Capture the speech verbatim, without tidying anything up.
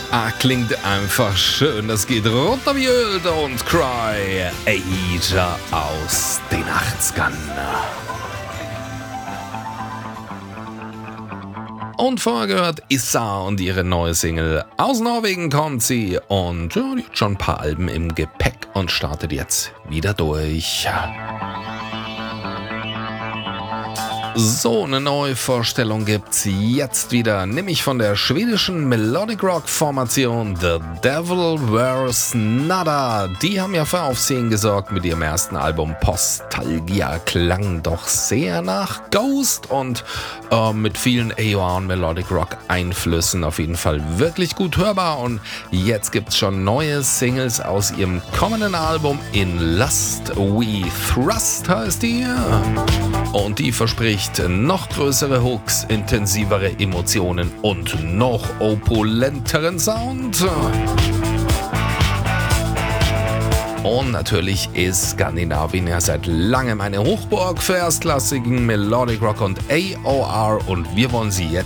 Ah, klingt einfach schön. Das geht runter wie Öl, Don't Cry. Aja aus den achtzigern. Und vorher gehört Issa und ihre neue Single. Aus Norwegen kommt sie und ja, die hat schon ein paar Alben im Gepäck und startet jetzt wieder durch. So, eine neue Vorstellung gibt's jetzt wieder, nämlich von der schwedischen Melodic Rock Formation The Devil Wears Nada. Die haben ja für Aufsehen gesorgt mit ihrem ersten Album Postalgia, klang doch sehr nach Ghost und äh, mit vielen A O R und Melodic Rock Einflüssen auf jeden Fall wirklich gut hörbar. Und jetzt gibt's schon neue Singles aus ihrem kommenden Album In Lust We Thrust heißt die. Und die verspricht noch größere Hooks, intensivere Emotionen und noch opulenteren Sound. Und natürlich ist Skandinavien ja seit langem eine Hochburg für erstklassigen Melodic Rock und A O R und wir wollen sie jetzt